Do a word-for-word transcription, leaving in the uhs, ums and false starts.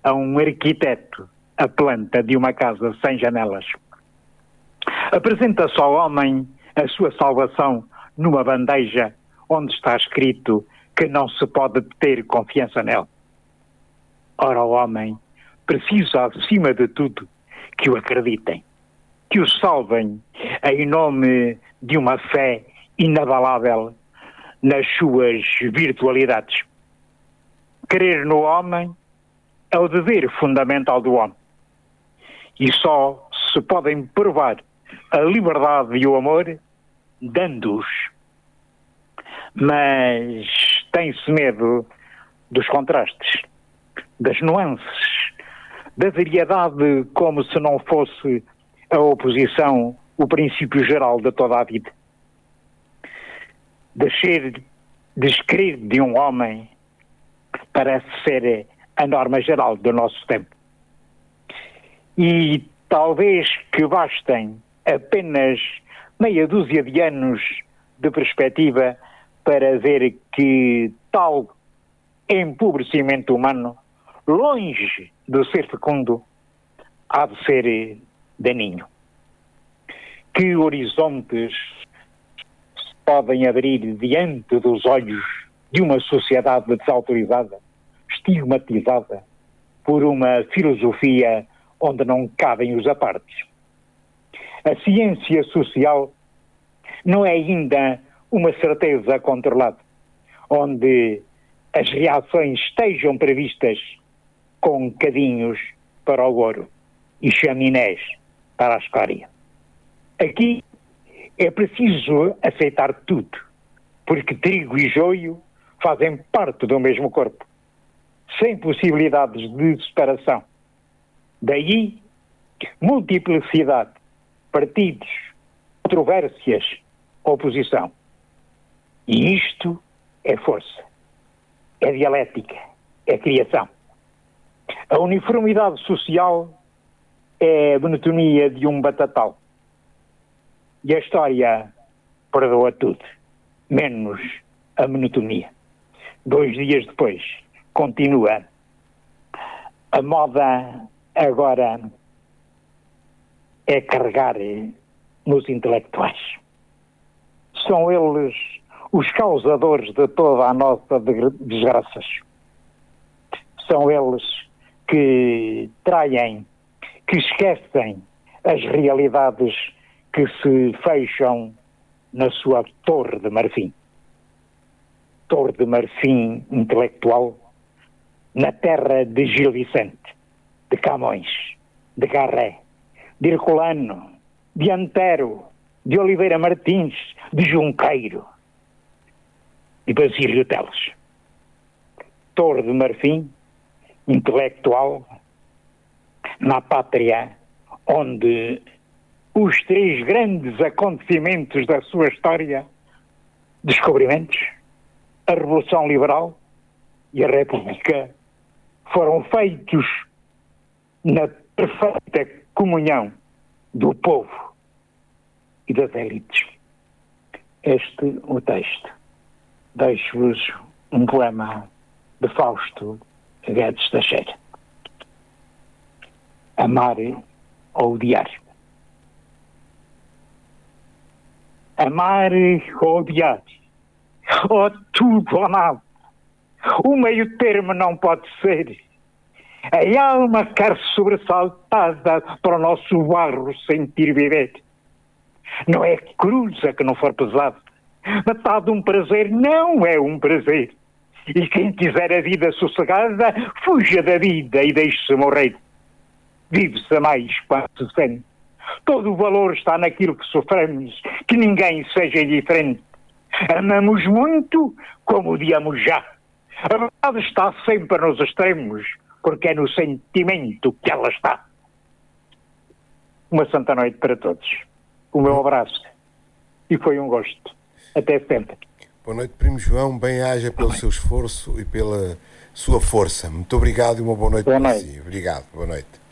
a um arquiteto a planta de uma casa sem janelas. Apresenta-se ao homem a sua salvação numa bandeja onde está escrito que não se pode ter confiança nele. Ora, o homem precisa, acima de tudo, que o acreditem, que o salvem em nome de uma fé inabalável nas suas virtualidades. Crer no homem é o dever fundamental do homem. E só se podem provar a liberdade e o amor dando-os. Mas tem-se medo dos contrastes, das nuances, da variedade, como se não fosse a oposição o princípio geral de toda a vida. Descer, descrer de um homem parece ser a norma geral do nosso tempo. E talvez que bastem apenas meia dúzia de anos de perspectiva para ver que tal empobrecimento humano, longe de ser fecundo, há de ser daninho. Que horizontes se podem abrir diante dos olhos de uma sociedade desautorizada, estigmatizada por uma filosofia onde não cabem os apartes. A ciência social não é ainda uma certeza controlada, onde as reações estejam previstas com cadinhos para o ouro e chaminés para a escória. Aqui é preciso aceitar tudo, porque trigo e joio fazem parte do mesmo corpo, sem possibilidades de separação. Daí, multiplicidade, partidos, controvérsias, oposição. E isto é força, é dialética, é criação. A uniformidade social é a monotonia de um batatal. E a história perdoa tudo, menos a monotonia. Dois dias depois, continua. A moda agora é carregar nos intelectuais. São eles os causadores de toda a nossa desgraças. São eles que traem, que esquecem as realidades que se fecham na sua torre de marfim. Torre de marfim intelectual na terra de Gil Vicente, de Camões, de Garré, de Herculano, de Antero, de Oliveira Martins, de Junqueiro, de Basílio Teles. Torre de marfim intelectual na pátria onde os três grandes acontecimentos da sua história, descobrimentos, a Revolução Liberal e a República, foram feitos na perfeita comunhão do povo e das elites. Este o texto. Deixo-vos um poema de Fausto Guedes Teixeira. Amar ou odiar. Amar ou odiar. Ou tudo ou nada. O meio termo não pode ser. A alma quer sobressaltada para o nosso barro sentir viver. Não é cruza que não for pesado. Metade de um prazer não é um prazer. E quem quiser a vida sossegada, fuja da vida e deixe-se morrer. Vive-se a mais quando se sente. Todo o valor está naquilo que sofremos, que ninguém seja indiferente. Amamos muito como odiamos já. A verdade está sempre nos extremos, porque é no sentimento que ela está. Uma santa noite para todos. O meu abraço. E foi um gosto. Até sempre. Boa noite, Primo João. Bem-aja pelo seu esforço e pela sua força. Muito obrigado e uma boa noite boa para noite. si. Obrigado. Boa noite.